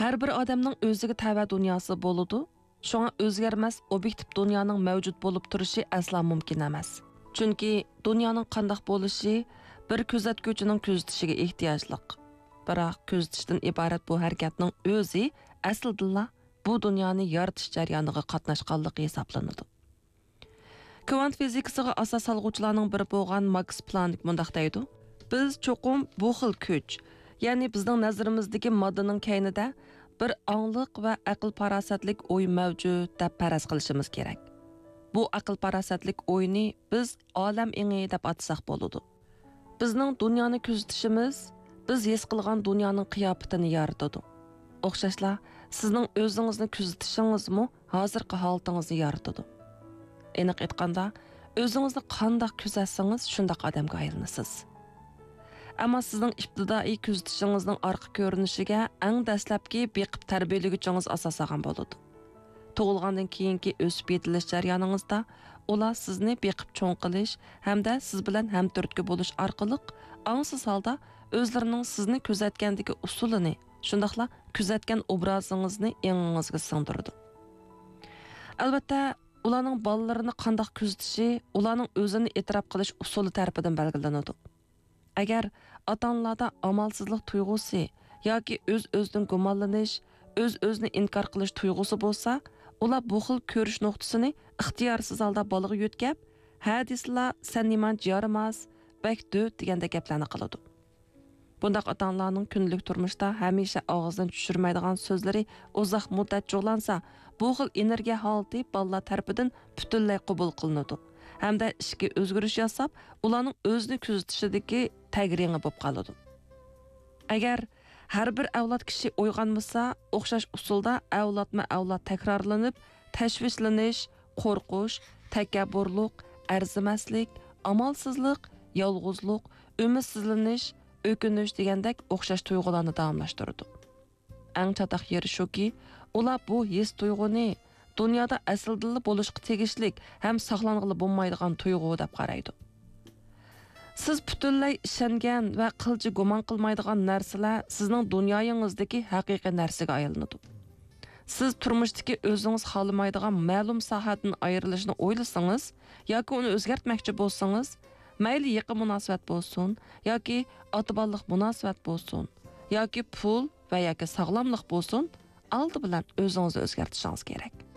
Har bir odamning o'ziga tava dunyosi bo'ladi. Shunga o'zgarmas obyektiv dunyoning mavjud bo'lib turishi aslo mumkin emas. Chunki dunyoning qanday bo'lishi bir kuzatuvchining kuzatishiga ehtiyojliq. Biroq kuzatishdan iborat bu harakatning o'zi aslida bu dunyoni yaratish jarayoniga qatnashganligi hisoblanadi. Kvant fizikasiga asos solg'uvchilarning biri bo'lgan Max Planck mundaq deydi: "Biz cho'qim bu xil kuch, ya'ni bizning nazarimizdagi moddaning kaynida bir angliq va aql farosatlik o'y mavjud deb faraz qilishimiz kerak. Bu aql farosatlik o'yni biz olam engi deb atsak bo'ladi. Bizning dunyoni kuzatishimiz biz his qilgan dunyoning qiyofatini yaratadi. O'xshashla, sizning o'zingizni kuzatishingizmi hozirgi holatingizni yaratadi. Aniq aytganda, o'zingizni qanday kuzatsangiz, shunday odamga aylanasiz. Ammo sizning ibtidoiy kuzatishingizning orqa ko'rinishiga eng dastlabki beqib tarbiyalaguchingiz asoslagan bo'ladi. Tug'ilgandan keyingi o'sib yetilish jarayoningizda ular sizni beqib cho'ng qilish hamda siz bilan hamturtki bo'lish orqali ongsiz holda o'zlarining sizni kuzatgandagi usulini, shundaqla kuzatgan obrazingizni engingizga singdirdi. Albatta, ularning bolalarini qanday kuzatishi ularning o'zini e'tirof qilish usuli tarafidan belgilanadi. Agar ota-onalarda amalsizlik tuyg'usi yoki o'z-o'zidan gumonlanish, o'z-o'zini inkor qilish tuyg'usi bo'lsa, ular bu xil ko'rish nuqtasini ixtiyorsiz holda bolaga yo'tkab, hadislar sen niman jaramas, bakdu deganda gaplarni qiladi. Bundaq ota-onalarning kunlik turmushda hamisha og'izdan tushirmaydigan so'zlari uzoq muddat jo'lansa, bu xil energiya holati bolalar tarafidan butunlay qabul qilinadi. Hamda ishga o'zgarish yasab, ularning o'zini kuzatishidagi tagringi bo'lib qoladi. Agar har bir avlod kishi uyg'onmasa, o'xshash usulda avlodma-avlod takrorlanib, tashvishlanish, qo'rqish, takabburlik, arzimaslik, amalsizlik, yolg'izlik, umidsizlanish, o'kinish degandek o'xshash tuyg'ularni davomlashtiradi. Eng chataq yeri shuki, ular bu his tuyg'uni dunyoda aslida bo'lishga tegishlik ham saqlanғылы bo'lmaydigan tuyg'u deb qaraydi. Siz butunlay ishongan va qilchi gumon qilmaydigan narsalar sizning dunyoyingizdagi haqiqiy narsaga aylanadi. Siz turmushdagi o'zingiz xohlamaydigan ma'lum sohadan ayrilishni o'ylasangiz yoki uni o'zgartmoqchi bo'lsangiz, mayli yaqin munosabat bo'lsin yoki ota-bolalik munosabat bo'lsin yoki pul va yoki sog'lomlik bo'lsin, oldi bilan o'zingizni o'zgartirishingiz kerak.